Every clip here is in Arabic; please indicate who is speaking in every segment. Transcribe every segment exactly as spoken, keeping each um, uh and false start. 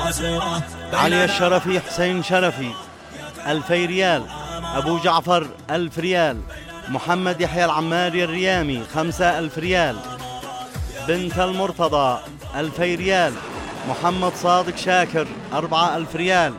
Speaker 1: علي الشرفي حسين شرفي ألفي ريال. أبو جعفر ألف ريال. محمد يحيى العماري الريامي خمسة ألف ريال. بنت المرتضى ألفي ريال. محمد صادق شاكر أربعة ألف ريال.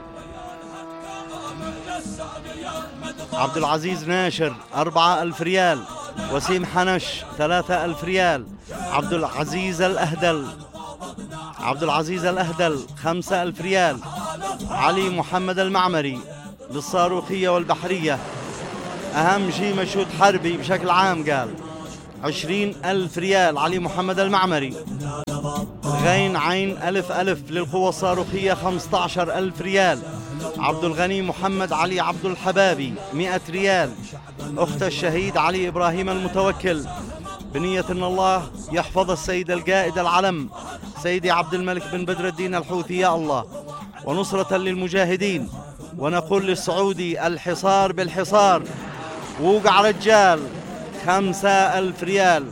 Speaker 1: عبد العزيز ناشر أربعة ألف ريال. وسيم حنش ثلاثة ألف ريال. عبد العزيز الأهدل عبد العزيز الأهدل خمسة ألف ريال. علي محمد المعمري للصاروخية والبحرية، أهم شيء مشهود حربي بشكل عام، قال عشرين ألف ريال. علي محمد المعمري. غين عين ألف ألف للقوة الصاروخية خمسة عشر ألف ريال. عبد الغني محمد علي عبد الحبابي مئة ريال. أخت الشهيد علي إبراهيم المتوكل، بنية أن الله يحفظ السيد القائد العلم سيدي عبد الملك بن بدر الدين الحوثي يا الله، ونصرة للمجاهدين. ونقول للسعودي الحصار بالحصار، وقع رجال خمسة ألف ريال.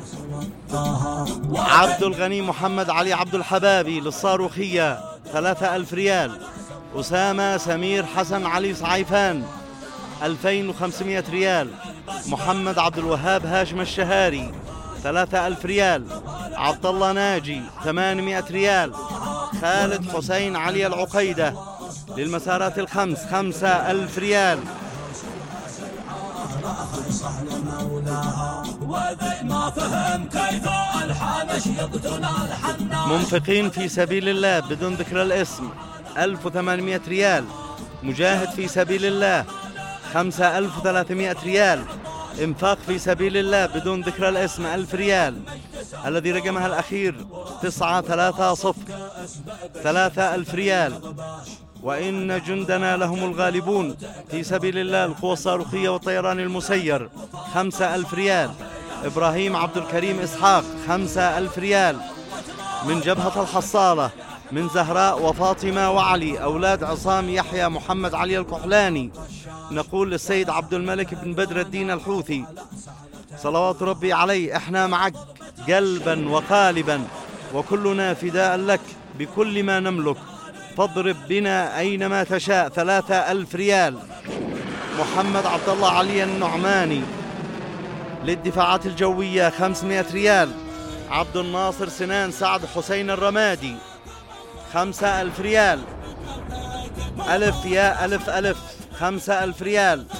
Speaker 1: عبد الغني محمد علي عبد الحبابي للصاروخية ثلاثة ألف ريال. أسامة سمير حسن علي صعيفان ألفين وخمسمئة ريال. محمد عبد الوهاب هاشم الشهاري ثلاثة ألف ريال. عبد الله ناجي ثمانمئة ريال. خالد حسين علي العقيدة للمسارات الخمس خمسة ألف ريال. منفقين في سبيل الله بدون ذكر الاسم ألف وثمانمئة ريال. مجاهد في سبيل الله خمسة آلاف وثلاثمئة ريال. انفاق في سبيل الله بدون ذكر الاسم ألف ريال، الذي رقمها الأخير تسعة ثلاثة صفر ثلاثة ألف ريال. وإن جندنا لهم الغالبون في سبيل الله القوى الصاروخية والطيران المسير خمسة ألف ريال. إبراهيم عبد الكريم إسحاق خمسة ألف ريال. من جبهة الحصالة من زهراء وفاطمة وعلي أولاد عصام يحيى محمد علي الكحلاني، نقول للسيد عبد الملك بن بدر الدين الحوثي صلوات ربي عليه، احنا معك قلبا وقالبا، وكلنا فداء لك بكل ما نملك، فاضرب بنا أينما تشاء ثلاثة ألف ريال. محمد عبد الله علي النعماني للدفاعات الجوية خمسمئة ريال. عبد الناصر سنان سعد حسين الرمادي خمسة ألف ريال. ألف يا ألف ألف خمسة ألف ريال.